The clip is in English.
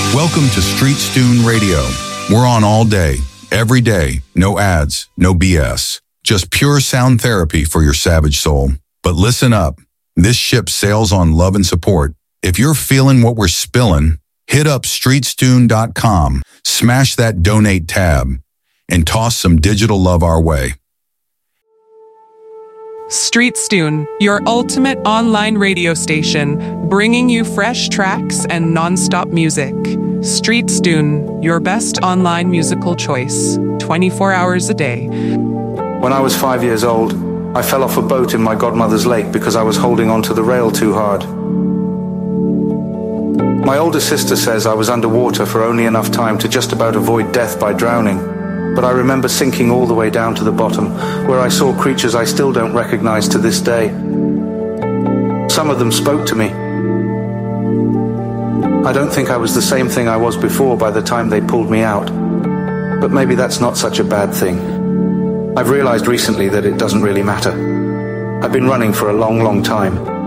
Welcome to Street Stoon Radio. We're on all day, every day, no ads, no BS. Just pure sound therapy for your savage soul. But listen up, this ship sails on love and support. If you're feeling what we're spilling, hit up streetstoon.com, smash that donate tab, and toss some digital love our way. Street Stoon, your ultimate online radio station, bringing you fresh tracks and non-stop music. Street Stoon, your best online musical choice, 24 hours a day. When I was 5 years old, I fell off a boat in my godmother's lake because I was holding onto the rail too hard. My older sister says I was underwater for only enough time to just about avoid death by drowning. But I remember sinking all the way down to the bottom, where I saw creatures I still don't recognize to this day. Some of them spoke to me. I don't think I was the same thing I was before by the time they pulled me out. But maybe that's not such a bad thing. I've realized recently that it doesn't really matter. I've been running for a long, long time.